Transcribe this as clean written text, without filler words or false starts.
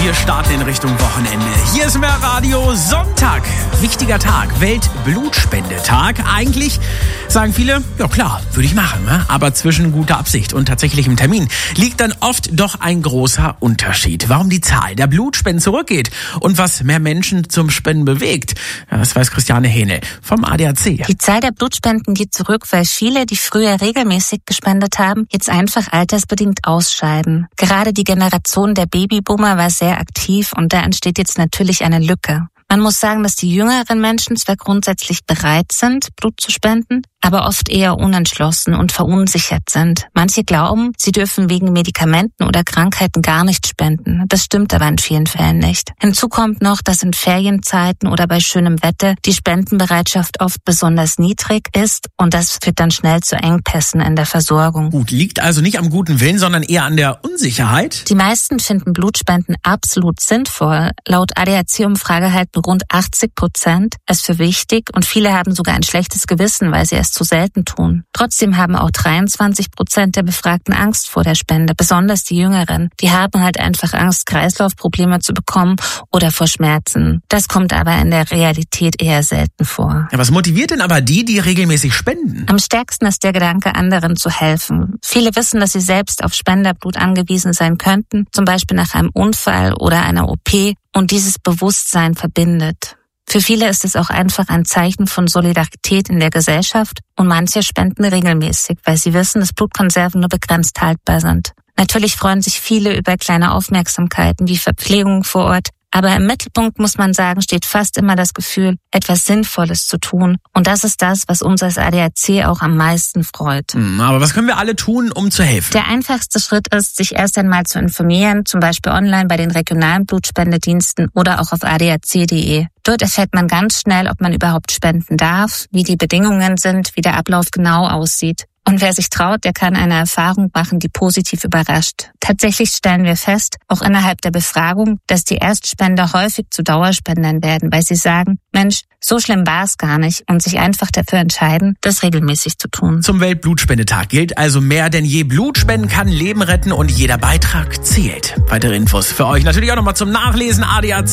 wir starten in Richtung Wochenende. Hier ist mehr Radio Sonntag. Wichtiger Tag, Weltblutspendetag. Eigentlich sagen viele, ja klar, würde ich machen. Ne? Aber zwischen guter Absicht und tatsächlichem Termin liegt dann oft doch ein großer Unterschied. Warum die Zahl der Blutspenden zurückgeht und was mehr Menschen zum Spenden bewegt, ja, das weiß Christiane Hähnel vom ADAC. Die Zahl der Blutspenden geht zurück, weil viele, die früher regelmäßig gespendet haben, jetzt einfach altersbedingt ausscheiden. Gerade die Generation der Babyboomer war sehr aktiv und da entsteht jetzt natürlich eine Lücke. Man muss sagen, dass die jüngeren Menschen zwar grundsätzlich bereit sind, Blut zu spenden, aber oft eher unentschlossen und verunsichert sind. Manche glauben, sie dürfen wegen Medikamenten oder Krankheiten gar nicht spenden. Das stimmt aber in vielen Fällen nicht. Hinzu kommt noch, dass in Ferienzeiten oder bei schönem Wetter die Spendenbereitschaft oft besonders niedrig ist und das führt dann schnell zu Engpässen in der Versorgung. Gut, liegt also nicht am guten Willen, sondern eher an der Unsicherheit? Die meisten finden Blutspenden absolut sinnvoll. Laut ADAC-Umfrage halten rund 80% es für wichtig und viele haben sogar ein schlechtes Gewissen, weil sie es zu selten tun. Trotzdem haben auch 23% der Befragten Angst vor der Spende, besonders die Jüngeren. Die haben halt einfach Angst, Kreislaufprobleme zu bekommen oder vor Schmerzen. Das kommt aber in der Realität eher selten vor. Ja, was motiviert denn aber die regelmäßig spenden? Am stärksten ist der Gedanke, anderen zu helfen. Viele wissen, dass sie selbst auf Spenderblut angewiesen sein könnten, zum Beispiel nach einem Unfall oder einer OP. Und dieses Bewusstsein verbindet. Für viele ist es auch einfach ein Zeichen von Solidarität in der Gesellschaft und manche spenden regelmäßig, weil sie wissen, dass Blutkonserven nur begrenzt haltbar sind. Natürlich freuen sich viele über kleine Aufmerksamkeiten wie Verpflegung vor Ort, aber im Mittelpunkt, muss man sagen, steht fast immer das Gefühl, etwas Sinnvolles zu tun. Und das ist das, was uns als ADAC auch am meisten freut. Aber was können wir alle tun, um zu helfen? Der einfachste Schritt ist, sich erst einmal zu informieren, zum Beispiel online bei den regionalen Blutspendediensten oder auch auf adac.de. Dort erfährt man ganz schnell, ob man überhaupt spenden darf, wie die Bedingungen sind, wie der Ablauf genau aussieht. Und wer sich traut, der kann eine Erfahrung machen, die positiv überrascht. Tatsächlich stellen wir fest, auch innerhalb der Befragung, dass die Erstspender häufig zu Dauerspendern werden, weil sie sagen, Mensch, so schlimm war es gar nicht und sich einfach dafür entscheiden, das regelmäßig zu tun. Zum Weltblutspendetag gilt also mehr denn je, Blutspenden kann Leben retten und jeder Beitrag zählt. Weitere Infos für euch natürlich auch nochmal zum Nachlesen ADAC.